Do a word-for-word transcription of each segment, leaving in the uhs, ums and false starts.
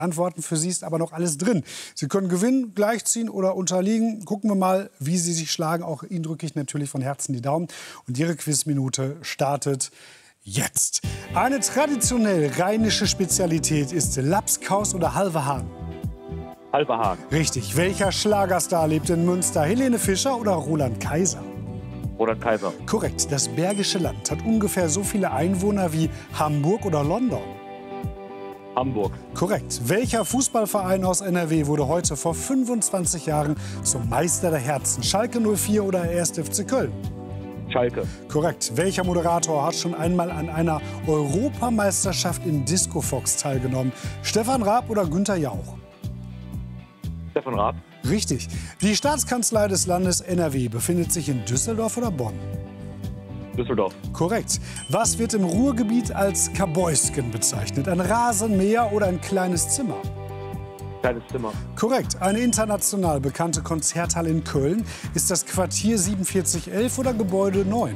Antworten. Für Sie ist aber noch alles drin. Sie können gewinnen, gleichziehen oder unterliegen. Gucken wir mal, wie Sie sich schlagen. Auch Ihnen drücke ich natürlich von Herzen die Daumen. Und Ihre Quizminute startet jetzt. Eine traditionell rheinische Spezialität ist Labskaus oder halber Hahn. Halber Hahn. Richtig. Welcher Schlagerstar lebt in Münster? Helene Fischer oder Roland Kaiser? Roland Kaiser. Korrekt. Das Bergische Land hat ungefähr so viele Einwohner wie Hamburg oder London. Hamburg. Korrekt. Welcher Fußballverein aus N R W wurde heute vor fünfundzwanzig Jahren zum Meister der Herzen? Schalke null vier oder erster F C Köln? Schalke. Korrekt. Welcher Moderator hat schon einmal an einer Europameisterschaft im Disco Fox teilgenommen? Stefan Raab oder Günther Jauch? Stefan Raab. Richtig. Die Staatskanzlei des Landes N R W befindet sich in Düsseldorf oder Bonn? Düsseldorf. Korrekt. Was wird im Ruhrgebiet als Kabäusken bezeichnet? Ein Rasenmäher oder ein kleines Zimmer? Kleines Zimmer. Korrekt. Eine international bekannte Konzerthalle in Köln. Ist das Quartier siebenundvierzig elf oder Gebäude neun?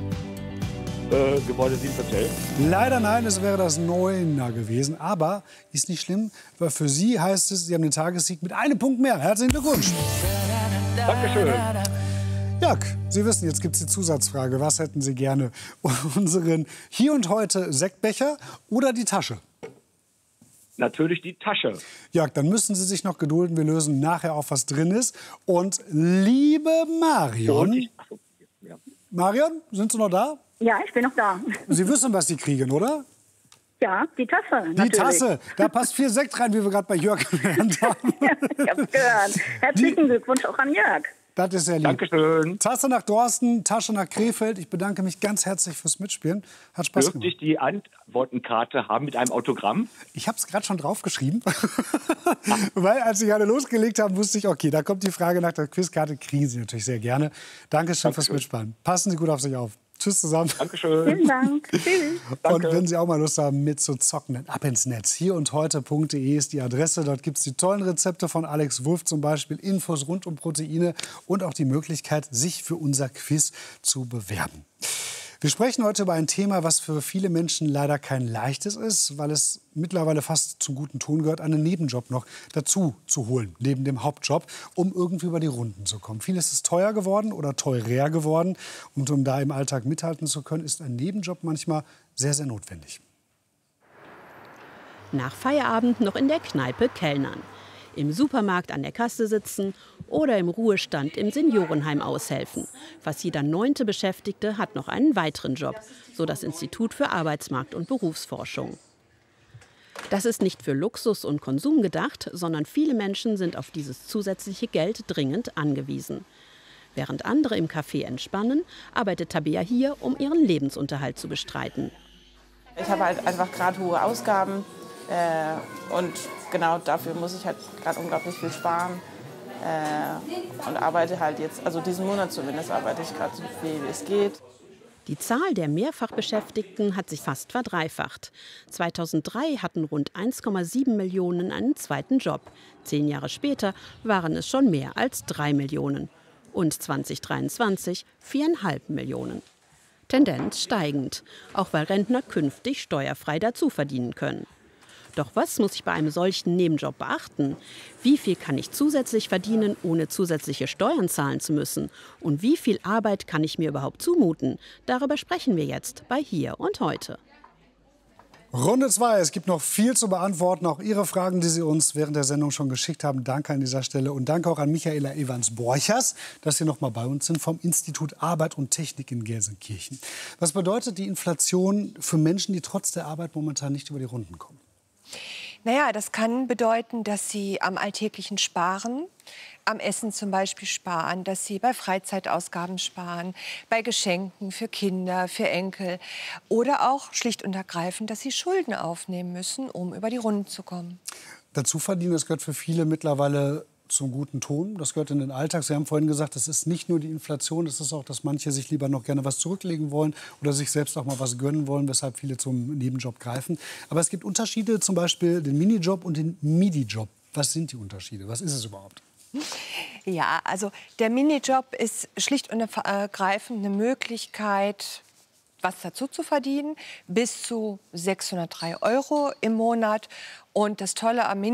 Äh, Gebäude siebenundvierzig elf. Leider nein, es wäre das Neuner gewesen. Aber ist nicht schlimm, weil für Sie heißt es, Sie haben den Tagessieg mit einem Punkt mehr. Herzlichen Glückwunsch. Dankeschön. Jörg, Sie wissen, jetzt gibt es die Zusatzfrage. Was hätten Sie gerne? Unseren Hier und Heute Sektbecher oder die Tasche? Natürlich die Tasche. Jörg, dann müssen Sie sich noch gedulden. Wir lösen nachher auf, was drin ist. Und liebe Marion. Ich, ach so, ja. Marion, sind Sie noch da? Ja, ich bin noch da. Sie wissen, was Sie kriegen, oder? Ja, die Tasse. Die natürlich. Tasse. Da passt viel Sekt rein, wie wir gerade bei Jörg gelernt haben. Ja, ich hab's gehört. Herzlichen Glückwunsch auch an Jörg. Das ist sehr lieb. Dankeschön. Tasse nach Dorsten, Tasche nach Krefeld. Ich bedanke mich ganz herzlich fürs Mitspielen. Hat Spaß Dürfte gemacht. ich die Antwortenkarte haben mit einem Autogramm? Ich habe es gerade schon draufgeschrieben. Weil als ich alle losgelegt habe, wusste ich, okay, da kommt die Frage nach der Quizkarte. Kriegen Sie natürlich sehr gerne. Dankeschön fürs Mitspielen. Passen Sie gut auf sich auf. Tschüss zusammen. Dankeschön. Vielen Dank. Tschüss. Und Danke. wenn Sie auch mal Lust haben, mitzuzocken, dann ab ins Netz. Hier und heute punkt de ist die Adresse. Dort gibt es die tollen Rezepte von Alex Wulff, zum Beispiel Infos rund um Proteine und auch die Möglichkeit, sich für unser Quiz zu bewerben. Wir sprechen heute über ein Thema, was für viele Menschen leider kein leichtes ist, weil es mittlerweile fast zum guten Ton gehört, einen Nebenjob noch dazu zu holen, neben dem Hauptjob, um irgendwie über die Runden zu kommen. Vieles ist teuer geworden oder teurer geworden. Und um da im Alltag mithalten zu können, ist ein Nebenjob manchmal sehr, sehr notwendig. Nach Feierabend noch in der Kneipe kellnern, im Supermarkt an der Kasse sitzen oder im Ruhestand im Seniorenheim aushelfen. Fast jeder neunte Beschäftigte hat noch einen weiteren Job, so das Institut für Arbeitsmarkt- und Berufsforschung. Das ist nicht für Luxus und Konsum gedacht, sondern viele Menschen sind auf dieses zusätzliche Geld dringend angewiesen. Während andere im Café entspannen, arbeitet Tabea hier, um ihren Lebensunterhalt zu bestreiten. Ich habe halt einfach gerade hohe Ausgaben äh, und genau dafür muss ich halt gerade unglaublich viel sparen äh, und arbeite halt jetzt, also diesen Monat zumindest arbeite ich gerade so viel wie es geht. Die Zahl der Mehrfachbeschäftigten hat sich fast verdreifacht. zweitausenddrei hatten rund eins Komma sieben Millionen einen zweiten Job. Zehn Jahre später waren es schon mehr als drei Millionen. Und zweitausenddreiundzwanzig viereinhalb Millionen. Tendenz steigend, auch weil Rentner künftig steuerfrei dazu verdienen können. Doch was muss ich bei einem solchen Nebenjob beachten? Wie viel kann ich zusätzlich verdienen, ohne zusätzliche Steuern zahlen zu müssen? Und wie viel Arbeit kann ich mir überhaupt zumuten? Darüber sprechen wir jetzt bei Hier und Heute. Runde zwei. Es gibt noch viel zu beantworten. Auch Ihre Fragen, die Sie uns während der Sendung schon geschickt haben. Danke an dieser Stelle. Und danke auch an Michaela Evans-Borchers, dass Sie noch mal bei uns sind vom Institut Arbeit und Technik in Gelsenkirchen. Was bedeutet die Inflation für Menschen, die trotz der Arbeit momentan nicht über die Runden kommen? Naja, das kann bedeuten, dass sie am Alltäglichen sparen, am Essen zum Beispiel sparen, dass sie bei Freizeitausgaben sparen, bei Geschenken für Kinder, für Enkel oder auch schlicht und ergreifend, dass sie Schulden aufnehmen müssen, um über die Runden zu kommen. Dazu verdienen, das gehört für viele mittlerweile zum guten Ton. Das gehört in den Alltag. Sie haben vorhin gesagt, es ist nicht nur die Inflation, es ist auch, dass manche sich lieber noch gerne was zurücklegen wollen oder sich selbst auch mal was gönnen wollen, weshalb viele zum Nebenjob greifen. Aber es gibt Unterschiede, zum Beispiel den Minijob und den Midi-Job. Was sind die Unterschiede? Was ist es überhaupt? Ja, also der Minijob ist schlicht und ergreifend eine Möglichkeit, was dazu zu verdienen, bis zu sechshundertdrei Euro im Monat. Und das Tolle am Mini